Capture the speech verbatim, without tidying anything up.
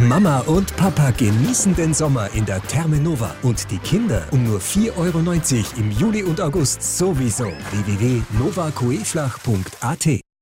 Mama und Papa genießen den Sommer in der Therme Nova und die Kinder um nur vier Euro neunzig im Juli und August sowieso. w w w punkt nova coeflach punkt a t